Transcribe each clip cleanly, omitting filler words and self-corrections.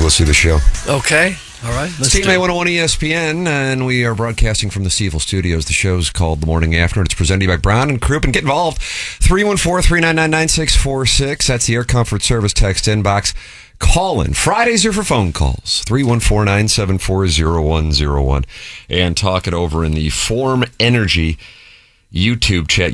We'll see the show. Okay. All right. It's TMA 101 ESPN, and we are broadcasting from the Seaval Studios. The show's called The Morning After, and it's presented to you by Brown and Crouppen. Get involved. 314-399-9646. That's the Air Comfort Service text inbox. Call in. Fridays are for phone calls. 314-974-0101. And talk it over in the Form Energy YouTube chat,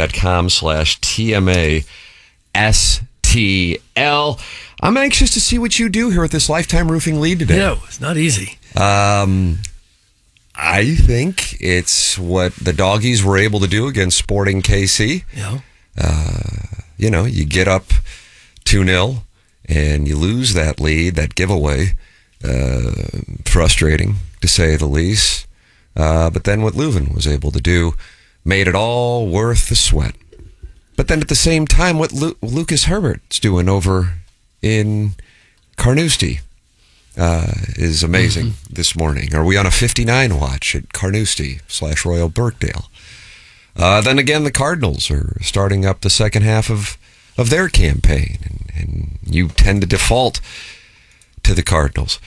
youtube.com/TMASTL. I'm anxious to see what you do here at this Lifetime Roofing lead today. No, it's not easy. I think it's what the Doggies were able to do against Sporting KC. Yeah. You get up 2-0 and you lose that lead, that giveaway. Frustrating, to say the least. But then what Leuven was able to do made it all worth the sweat. But then at the same time, what Lucas Herbert's doing over in Carnoustie is amazing this morning. Are we on a 59 watch at Carnoustie/Royal Birkdale? Then again, the Cardinals are starting up the second half of their campaign, and you tend to default to the Cardinals.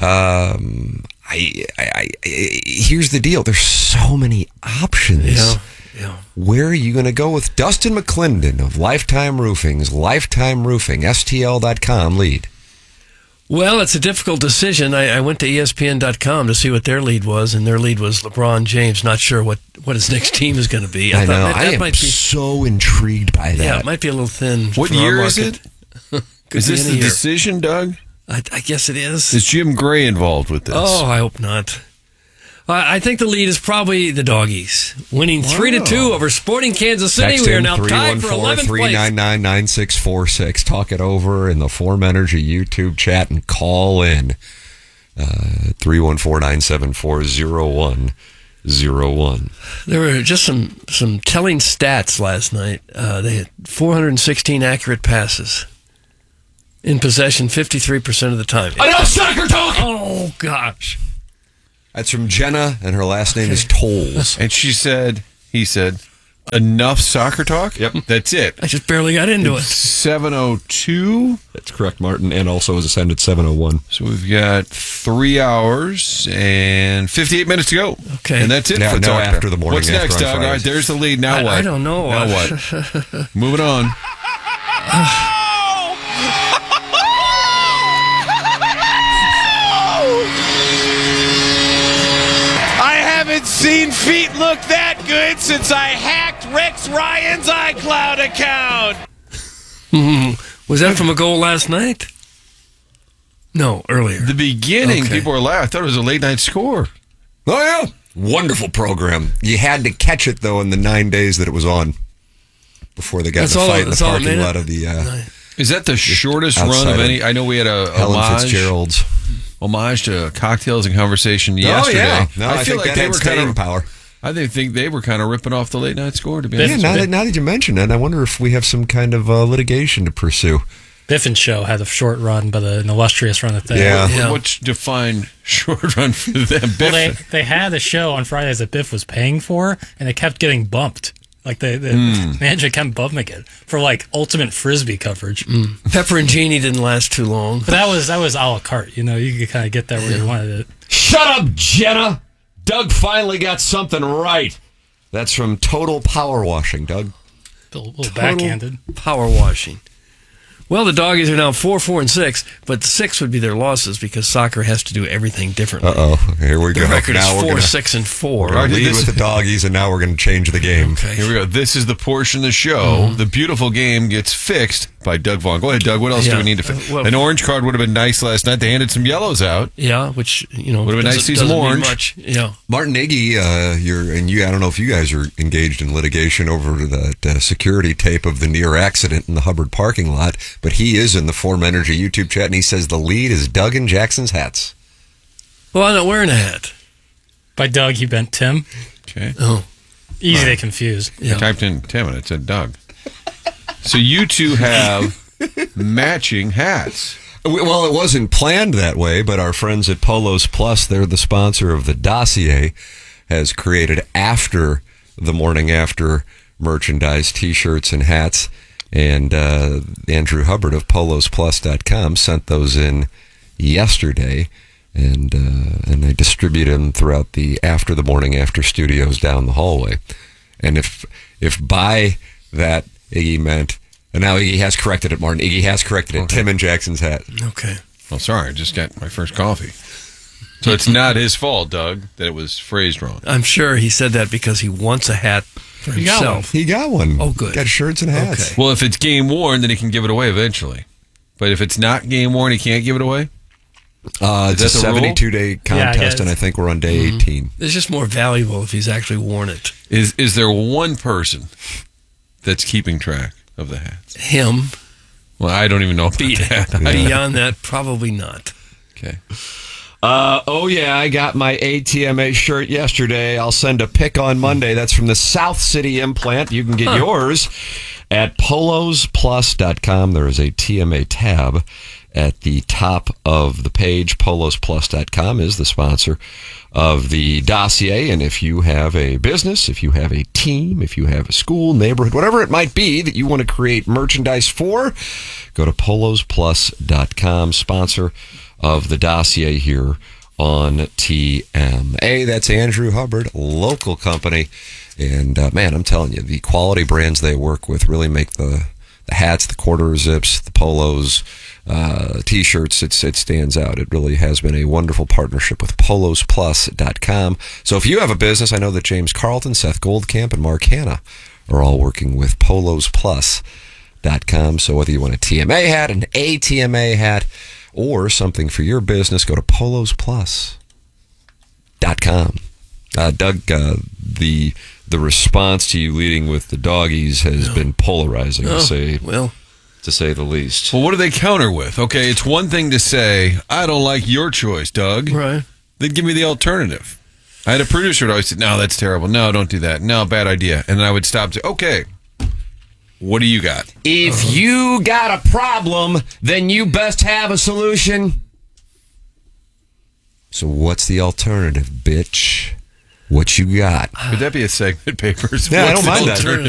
Here's the deal. There's so many options. Yeah. Where are you going to go with Dustin McClendon of Lifetime Roofing's Lifetime Roofing, STL.com lead? Well, it's a difficult decision. I went to ESPN.com to see what their lead was, and their lead was LeBron James. Not sure what his next team is going to be. I know. I am so intrigued by that. Yeah, it might be a little thin. What year is it? Is this the year. decision, Doug? I guess it is. Is Jim Gray involved with this? Oh, I hope not. I think the lead is probably the Doggies, winning 3-2 over Sporting Kansas City. Text We are in now tied for 11th place. 314-399-9646. Talk it over in the Form Energy YouTube chat and call in 314-974-0101. There were just some telling stats last night. They had 416 accurate passes. In possession 53% of the time. Enough soccer talk! Oh, gosh. That's from Jenna, and her last name is Tolles. And he said, enough soccer talk? Yep. That's it. I just barely got into it. 7:02. That's correct, Martin, and also is assigned at 7:01. So we've got 3 hours and 58 minutes to go. Okay. And that's it Now, for Talk after Now. the morning What's after next, on Doug? All right, Fridays. there's the lead. Now what? I don't know. Now what? Moving on. Seen feet look that good since I hacked Rex Ryan's iCloud account. Was that from a goal last night? No, earlier. The beginning, Okay. people were laughing. I thought it was a late night score. Oh, yeah. Wonderful program. You had to catch it, though, in the 9 days that it was on before they got That's in the all- fight in the that's all it parking made lot it? of the Is that the shortest run outside of of any? I know we had a Helen homage Fitzgerald's. to Cocktails and Conversation yesterday. Oh, yeah. No, I feel think like that they were staying kind of. power. I think they were kind of ripping off the late night score. To be Yeah, honest, now that you mention it, I wonder if we have some kind of litigation to pursue. Biff and Show had a short run, but an illustrious run that they Yeah. What's defined short run for them? Well, Biff. they had a show on Fridays that Biff was paying for, and it kept getting bumped. Like the manager kept bumping it for like ultimate frisbee coverage. Pepper and Genie didn't last too long. But that was a la carte. You know, you could kind of get that where you wanted it. Shut up, Jenna! Doug finally got something right. That's from Total Power Washing, Doug. A little backhanded. Power washing. Well, the Doggies are now 4-4-6, but 6 would be their losses because soccer has to do everything differently. Uh-oh, here we The go. record is Now we're 4-6-4. gonna lead with the Doggies, and now we're going to change the game. Okay. Here we go. This is the portion of the show. The beautiful game gets fixed by Doug Vaughn. Go ahead, Doug. What else do we need to fix? Well, An orange card would have been nice last night. They handed some yellows out. Yeah, which, you know, Would have been nice to see some doesn't mean orange. much. Yeah. Martin Iggy, I don't know if you guys are engaged in litigation over the security tape of the near accident in the Hubbard parking lot, but he is in the Form Energy YouTube chat, and he says the lead is Doug and Jackson's hats. Well, I'm not wearing a hat. By Doug, he bent Tim. Okay. Oh, Easy to confuse. I yeah. typed in Tim and it said Doug. So you two have matching hats. Well, it wasn't planned that way, but our friends at Polos Plus, they're the sponsor of the dossier, has created after the morning after merchandise, T-shirts and hats. And Andrew Hubbard of polosplus.com sent those in yesterday, and I distribute them throughout the morning after studios down the hallway. And if by that Iggy meant, and now Iggy has corrected it, Martin. Iggy has corrected it. Tim and Jackson's hat. Okay. Oh, sorry. I just got my first coffee. So it's not his fault, Doug, that it was phrased wrong. I'm sure he said that because he wants a hat for himself. He got one. Oh, good. Got shirts and hats. Okay. Well, if it's game worn, then he can give it away eventually. But if it's not game worn, he can't give it away? It's a that the rule? 72-day contest, and I think we're on day 18. It's just more valuable if he's actually worn it. Is there one person that's keeping track of the hats? Him. Well, I don't even know about that. Beyond that, probably not. Okay. I got my ATMA shirt yesterday. I'll send a pic on Monday. That's from the South City Implant. You can get yours at polosplus.com. There is a TMA tab at the top of the page. polosplus.com is the sponsor of the dossier. And if you have a business, if you have a team, if you have a school, neighborhood, whatever it might be that you want to create merchandise for, go to polosplus.com, sponsor of the dossier here on TMA. That's Andrew Hubbard, local company. And man, I'm telling you, the quality brands they work with really make the hats, the quarter zips, the polos, T-shirts, it stands out. It really has been a wonderful partnership with polosplus.com. So if you have a business, I know that James Carlton, Seth Goldcamp, and Mark Hanna are all working with polosplus.com. So whether you want a TMA hat, an ATMA hat, or something for your business, go to polosplus.com. Doug, the response to you leading with the doggies has been polarizing, to say the least. Well, what do they counter with? Okay, it's one thing to say, I don't like your choice, Doug. Right. Then give me the alternative. I had a producer who always said, no, that's terrible. No, don't do that. No, bad idea. And then I would stop and say, okay, what do you got? If you got a problem, then you best have a solution. So what's the alternative, bitch? What you got? Could that be a segment, Papers? Yeah, I What's don't the mind that. alternative?